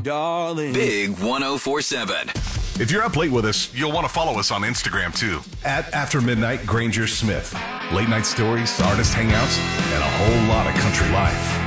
darling. Big 104.7. If you're up late with us, you'll want to follow us on Instagram too. At After Midnight Granger Smith. Late night stories, artist hangouts, and a whole lot of country life.